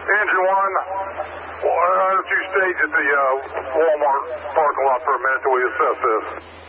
Engine 1, why don't you stage at the Walmart parking lot for a minute till we assess this?